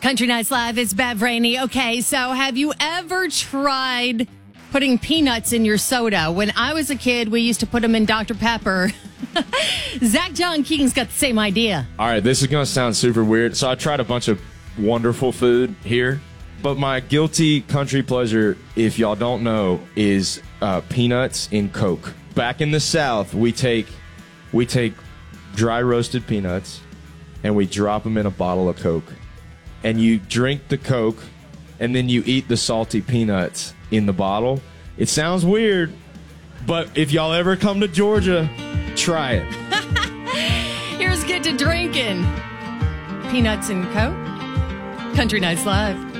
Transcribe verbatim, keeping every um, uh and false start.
Country Nights Live, it's Bev Rainey. Okay, so have you ever tried putting peanuts in your soda? When I was a kid, we used to put them in Doctor Pepper. Zach John Keegan's got the same idea. All right, this is going to sound super weird. So I tried a bunch of wonderful food here, but my guilty country pleasure, if y'all don't know, is uh, peanuts in Coke. Back in the South, we take we take dry roasted peanuts and we drop them in a bottle of Coke. And you drink the Coke, and then you eat the salty peanuts in the bottle. It sounds weird, but if y'all ever come to Georgia, try it. Here's Get to Drinking. Peanuts and Coke. Country Nights Live.